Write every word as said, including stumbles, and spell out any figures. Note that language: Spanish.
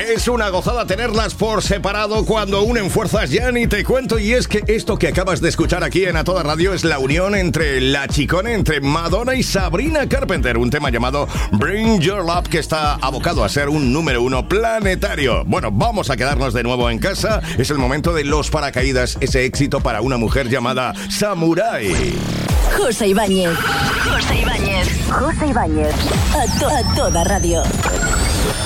Es una gozada tenerlas por separado. Cuando unen fuerzas ya ni te cuento. Y es que esto que acabas de escuchar aquí en A Toda Radio es la unión entre la chicona, entre Madonna y Sabrina Carpenter. Un tema llamado Bring Your Love, que está abocado a ser un número uno planetario. Bueno, vamos a quedarnos de nuevo en casa. Es el momento de Los Paracaídas, ese éxito para una mujer llamada Samurai. José Ibáñez. José Ibáñez. José Ibáñez. A, to- a Toda Radio.